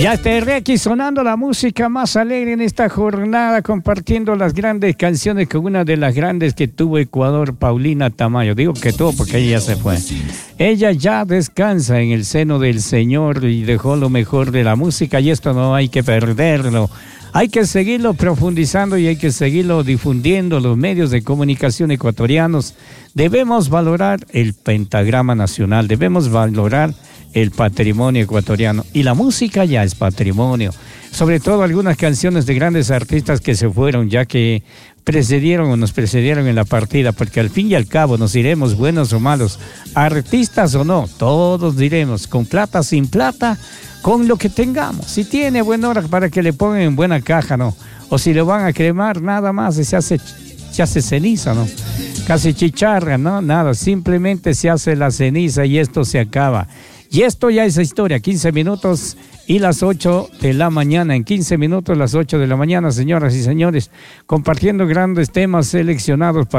Ya estaré aquí sonando la música más alegre en esta jornada, compartiendo las grandes canciones con una de las grandes que tuvo Ecuador, Paulina Tamayo. Digo que tuvo porque ella ya se fue. Ella ya descansa en el seno del Señor y dejó lo mejor de la música, y esto no hay que perderlo. Hay que seguirlo profundizando y hay que seguirlo difundiendo. Los medios de comunicación ecuatorianos debemos valorar el pentagrama nacional, debemos valorar el patrimonio ecuatoriano, y la música ya es patrimonio, sobre todo algunas canciones de grandes artistas que se fueron, ya que nos precedieron en la partida, porque al fin y al cabo nos diremos buenos o malos, artistas o no, todos diremos, con plata, sin plata, con lo que tengamos. Si tiene buena hora para que le pongan en buena caja, ¿no? O si lo van a cremar, nada más, se hace ceniza, ¿no? Casi chicharra, ¿no? Nada, simplemente se hace la ceniza y esto se acaba. Y esto ya es historia, 15 minutos y las 8 de la mañana. En 15 minutos, las 8 de la mañana, señoras y señores, compartiendo grandes temas seleccionados para